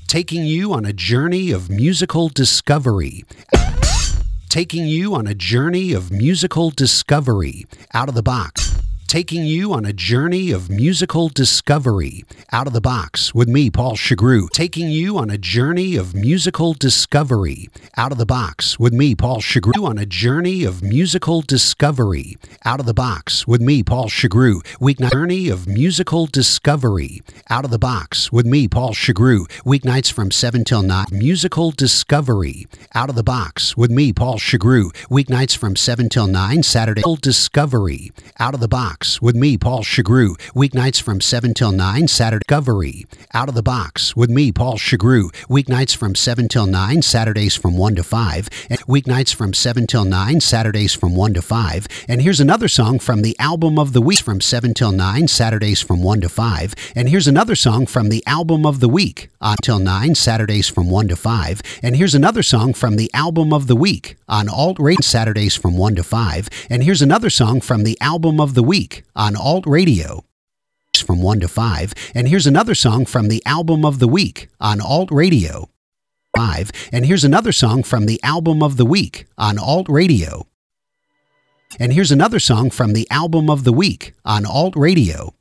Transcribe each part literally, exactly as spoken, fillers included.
taking you on a journey of musical discovery. Taking you on a journey of musical discovery out of the box. Taking you on a journey of musical discovery out of the box with me, Paul Chagru. Taking you on a journey of musical discovery out of the box with me, Paul Chagru. On a journey of musical discovery out of the box with me, Paul Chagru. Weeknight journey of musical discovery out of the box with me, Paul Chagru. Weeknights from seven till nine. Musical discovery out of the box with me, Paul Chagru. Weeknights from seven till nine. Saturday discovery out of the box with me, Paul Chagru. Weeknights from seven till nine. Saturday discovery out of the box with me, Paul Chagru. Weeknights from seven till nine. Saturdays from one to five. And weeknights from seven till nine. Saturdays from one to five. And here's another song from the album of the week from seven till nine. Saturdays from one to five. And here's another song from the album of the week on till nine. Saturdays from one to five. And here's another song from the album of the week on Alt Radio. Saturdays from one to five. And here's another song from the album of the week on Alt Radio from one to five. And here's another song from the album of the week on Alt Radio five. And here's another song from the album of the week on Alt Radio. And here's another song from the album of the week on Alt Radio.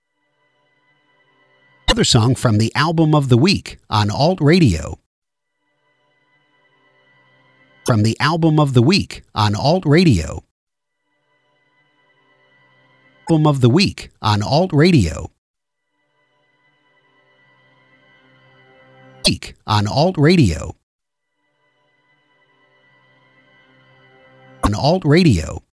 Another song from the album of the week on Alt Radio. From the album of the week on Alt Radio. Album of the week on Alt Radio. Week on Alt Radio. On Alt Radio.